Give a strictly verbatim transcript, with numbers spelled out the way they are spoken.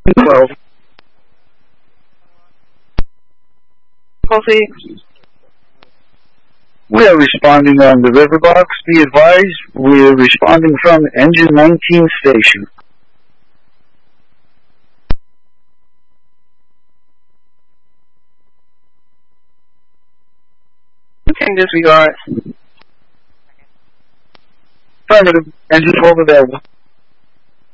twelve. Proceed. We are responding on the Riverbox. Be advised, we are responding from Engine nineteen station. You can disregard. Affirmative. Engine twelve available.